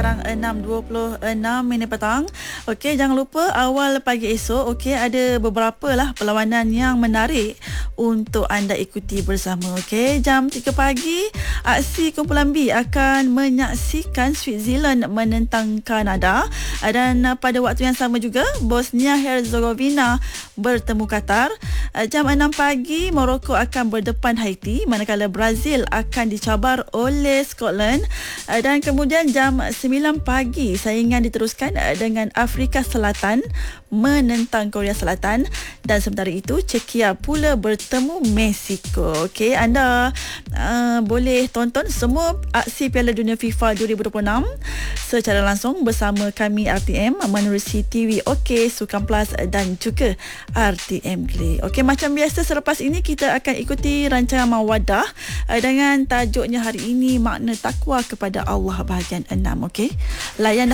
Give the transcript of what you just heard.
Sekarang 6.26 petang. Okey, jangan lupa awal pagi esok, okey, ada beberapa lah perlawanan yang menarik untuk anda ikuti bersama. Okey, jam 3 pagi, aksi kumpulan B akan menyaksikan Switzerland menentang Kanada, dan pada waktu yang sama juga Bosnia Herzegovina bertemu Qatar. Jam 6 pagi, Morocco akan berdepan Haiti, manakala Brazil akan dicabar oleh Scotland. Dan kemudian jam 9 pagi, saingan diteruskan dengan Afrika Selatan menentang Korea Selatan, dan sementara itu Czechia pula bertemu Mexico. Okey, anda boleh tonton semua aksi Piala Dunia FIFA 2026 secara langsung bersama kami RTM menerusi TV OK, Sukan Plus dan juga RTM Play. Okey, macam biasa selepas ini kita akan ikuti rancangan Mawadah dengan tajuknya hari ini, makna takwa kepada Allah bahagian 6. Okey, layan